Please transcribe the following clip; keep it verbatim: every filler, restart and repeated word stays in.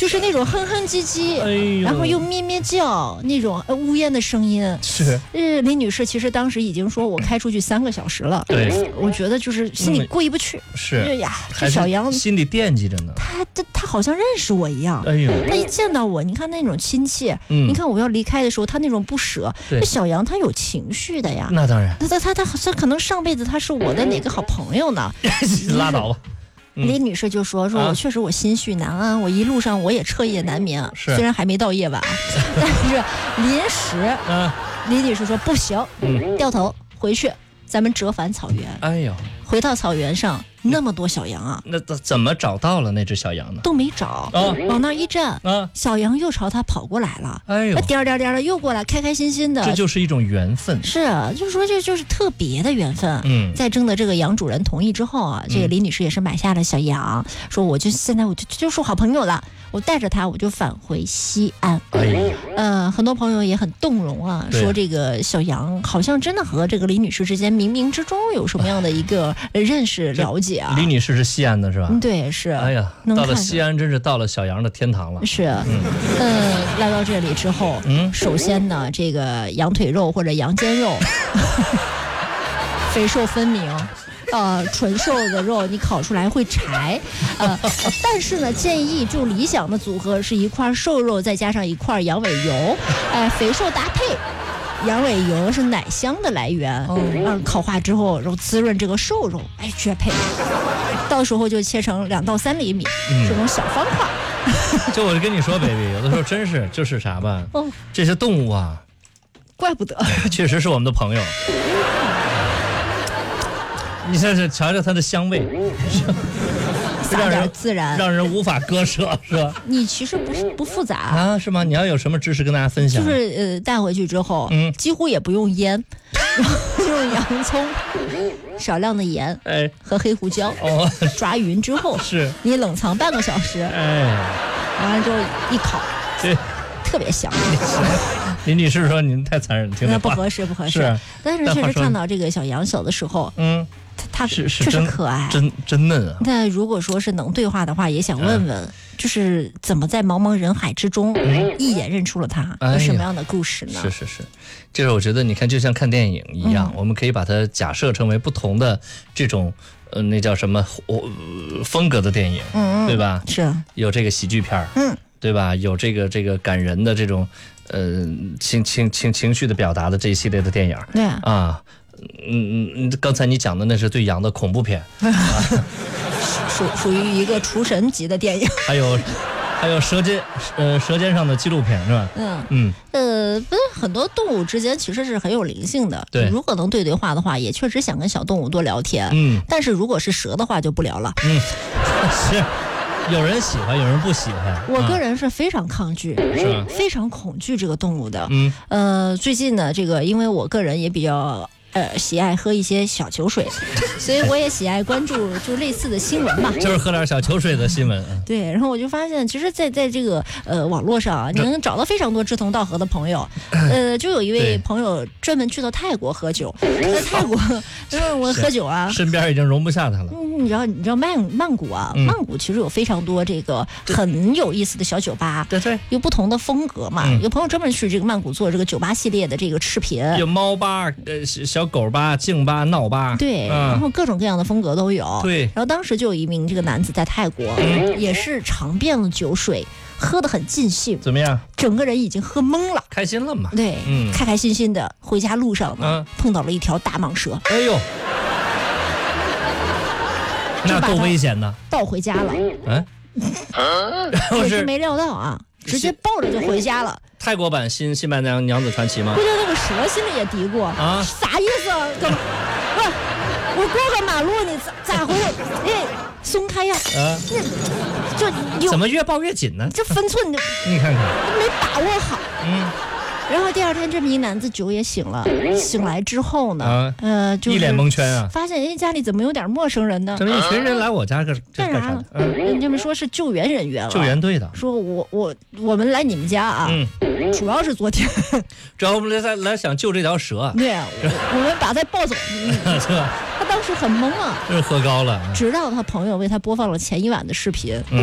就是那种哼哼唧唧， 哎、 然后又咩咩叫那种呃呜咽的声音。 是， 呃，李女士其实当时已经说我开出去三个小时了， 对， 我觉得就是心里过意不去。 是， 哎呀，这小杨心里惦记着呢。 他他他好像认识我一样。 哎呦， 他一见到我，你看那种亲切， 嗯， 你看我要离开的时候，他那种不舍。 对， 小杨他有情绪的呀。 那当然。 他他他他他可能上辈子他是我的哪个好朋友呢？ 拉倒吧。 嗯、李女士就说：“说我确实我心绪难安，啊、我一路上我也彻夜难眠。虽然还没到夜晚，但是临时， 啊、 李女士说不行， 嗯， 掉头回去，咱们折返草原。 哎呦， 回到草原上，那么多小羊啊， 那怎么找到了那只小羊呢？ 都没找， 啊、 往那一站， 啊， 小羊又朝他跑过来了。 哎呦， 颠颠颠的又过来，开开心心的， 这就是一种缘分。 是啊，就是说这就是特别的缘分。 嗯， 在征得这个羊主人同意之后啊，这个李女士也是买下了小羊，嗯、说我就现在我就就是好朋友了，我带着它我就返回西安。 哎呀， 呃，很多朋友也很动容啊，说这个小羊好像真的和这个李女士之间冥冥之中有什么样的一个认识了解啊。 李女士是西安的是吧？ 嗯，对，是。 哎呀，到了西安真是到了小羊的天堂了。 是，嗯，呃，来到这里之后，嗯，首先呢，这个羊腿肉或者羊肩肉，肥瘦分明。呃，纯瘦的肉你烤出来会柴，呃，但是呢，建议就理想的组合是一块瘦肉再加上一块羊尾油，哎、呃，肥瘦搭配。羊尾油是奶香的来源，嗯，嗯烤化之后，然后滋润这个瘦肉，哎，绝配。到时候就切成两到三厘米，嗯、这种小方块。 就我跟你说 ，baby， 有的时候真是就是啥吧，哦、这些动物啊， 怪不得， 确实是我们的朋友。你这是瞧瞧它的香味， 撒点自然， 让人无法割舍，是吧？ 你其实不是不复杂啊，是吗？你要有什么知识跟大家分享？ 就是呃，带回去之后，嗯，几乎也不用腌，然后用洋葱、少量的盐，哎，和黑胡椒，哦，抓匀之后， 是你冷藏半个小时， 哎， 完了之后一烤， 对， 特别香。 林女士说您太残忍，听那不合适，不合适。是但是确实看到这个小羊小的时候，嗯。它是确实可爱， 真真嫩啊！ 那如果说是能对话的话，也想问问，就是怎么在茫茫人海之中，嗯、一眼认出了它，有什么样的故事呢？ 是是是，就是我觉得你看，就像看电影一样，嗯、我们可以把它假设成为不同的这种呃，那叫什么呃风格的电影，嗯、对吧？ 是有这个喜剧片，嗯，对吧？有这个这个感人的这种呃情情情情绪的表达的这一系列的电影， 对啊。嗯嗯，刚才你讲的那是对羊的恐怖片，啊、 属属于一个厨神级的电影。 还有，还有舌尖呃舌尖上的纪录片是吧？嗯嗯呃，不是很多动物之间其实是很有灵性的。 对， 如果能对对话的话，也确实想跟小动物多聊天。嗯，但是如果是蛇的话就不聊了。 嗯，是。有人喜欢，有人不喜欢。 我个人是非常抗拒， 是非常恐惧这个动物的。 嗯， 呃，最近呢，这个因为我个人也比较。呃，喜爱喝一些小酒水，所以我也喜爱关注就类似的新闻嘛， 就是喝点小酒水的新闻。 对，然后我就发现，其实在，在在这个呃网络上啊，你能找到非常多志同道合的朋友。呃，就有一位朋友专门去到泰国喝酒，在泰国，因为我喝酒啊， 身边已经容不下他了。 嗯，你知道，你知道曼曼谷啊，嗯、曼谷其实有非常多这个很有意思的小酒吧， 对对， 有不同的风格嘛。嗯、有朋友专门去这个曼谷做这个酒吧系列的这个视频， 有猫吧，呃小。狗吧、静吧、闹吧， 对，嗯、然后各种各样的风格都有。 对， 然后当时就有一名这个男子在泰国，嗯、也是尝遍了酒水，喝得很尽兴。 怎么样？ 整个人已经喝懵了， 开心了嘛？ 对，嗯、开开心心的回家路上呢，嗯、碰到了一条大蟒蛇。 哎呦，那够危险的， 抱回家了。嗯，也是没料到啊。直接抱着就回家了。 泰国版新新白娘娘子传奇吗？ 估计那个蛇心里也嘀咕啊，啥意思啊？怎么？不是，我过个马路你咋咋回事？哎，松开呀！啊，那就怎么越抱越紧呢？ 这分寸你你看看没把握好。嗯。然后第二天，这名男子酒也醒了，醒来之后呢，啊、呃，就是、 一脸蒙圈啊， 发现人家家里怎么有点陌生人呢？ 怎么一群人来我家干干啥呢？嗯，人家们说是救援人员了， 救援队的， 说我我我们来你们家啊，嗯，主要是昨天， 主要我们来来想救这条蛇， 对啊，我们把它抱走， 是吧？ 他当时很懵啊， 就是喝高了， 直到他朋友为他播放了前一晚的视频。